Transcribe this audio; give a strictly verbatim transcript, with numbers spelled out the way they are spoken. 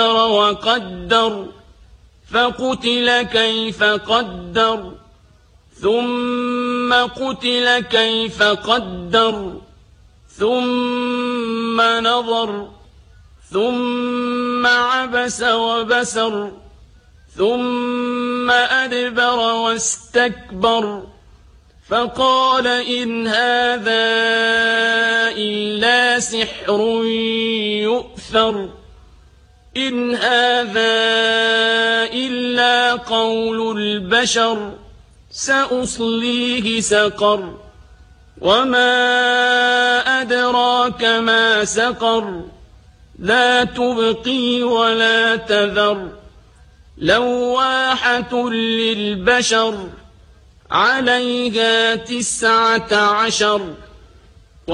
وقدر فقتل كيف قدر ثم قتل كيف قدر ثم نظر ثم عبس وبسر ثم أدبر واستكبر فقال إن هذا إلا سحر يؤثر إن هذا إلا قول البشر سأصليه سقر وما أدراك ما سقر لا تبقي ولا تذر لواحة للبشر عليها تسعة عشر